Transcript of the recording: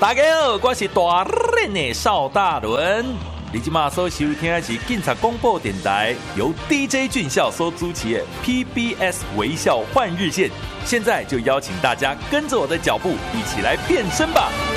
大家好，我是大人的邵大伦。你今马所收听的是警察广播电台，由 DJ 俊孝所主持的 PBS 微笑换日线。现在就邀请大家跟着我的脚步，一起来变身吧！